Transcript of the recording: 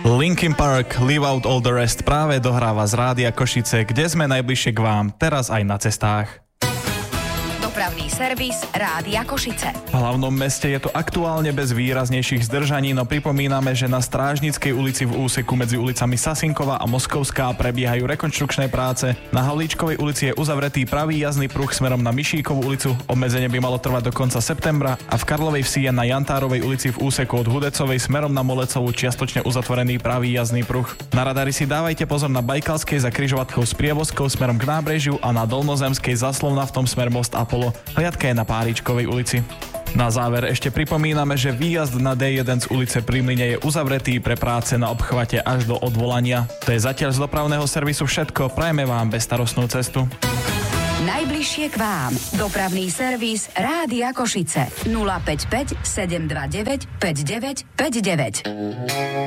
Linkin Park, Leave Out All the Rest práve dohráva z Rádia Košice, kde sme najbližšie k vám, teraz aj na cestách. Dopravný servis Rádia Košice. V hlavnom meste je to aktuálne bez výraznejších zdržaní, no pripomíname, že na Strážnickej ulici v úseku medzi ulicami Sasinková a Moskovská prebiehajú rekonštrukčné práce. Na Havlíčkovej ulici je uzavretý pravý jazdný pruh smerom na Mišíkovú ulicu, obmedzenie by malo trvať do konca septembra, a v Karlovej Vsi je na Jantárovej ulici v úseku od Hudecovej smerom na Molecovú čiastočne uzatvorený pravý jazdný pruh. Na radári si dávajte pozor na Bajkalskej za križovatkou s prievozkou smerom k nábrežiu a na Dolnozemskej za Slovnaftom smer Most Apollo. Hliadka je na Páričkovej ulici. Na záver ešte pripomíname, že výjazd na D1 z ulice Pri Mlyne je uzavretý pre práce na obchvate až do odvolania. To je zatiaľ z dopravného servisu všetko. Prajeme vám bezstarostnú cestu. Najbližšie k vám. Dopravný servis Rádia Košice. 055 729 5959.